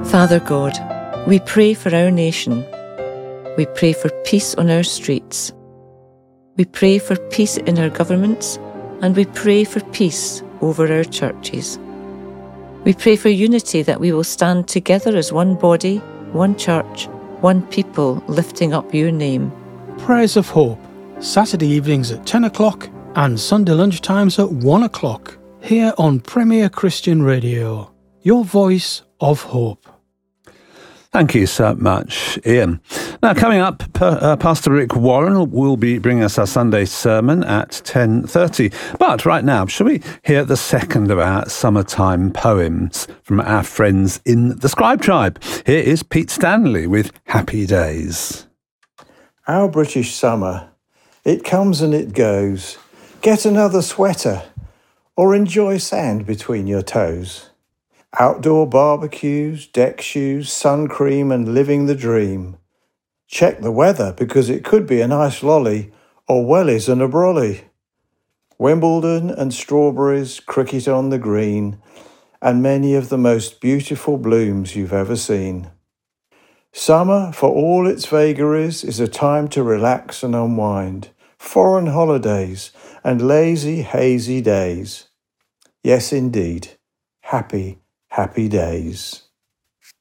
Father God, we pray for our nation. We pray for peace on our streets. We pray for peace in our governments, and we pray for peace over our churches. We pray for unity, that we will stand together as one body, one church, one people, lifting up your name. Prayers of Hope, Saturday evenings at 10 o'clock and Sunday lunchtimes at 1 o'clock, here on Premier Christian Radio, your voice of hope. Thank you so much, Ian. Now, coming up, Pastor Rick Warren will be bringing us our Sunday sermon at 10:30. But right now, shall we hear the second of our summertime poems from our friends in the Scribe Tribe? Here is Pete Stanley with Happy Days. Our British summer, it comes and it goes. Get another sweater or enjoy sand between your toes. Outdoor barbecues, deck shoes, sun cream and living the dream. Check the weather because it could be a nice lolly or wellies and a brolly. Wimbledon and strawberries, cricket on the green, and many of the most beautiful blooms you've ever seen. Summer, for all its vagaries, is a time to relax and unwind. Foreign holidays and lazy, hazy days. Yes, indeed. Happy days.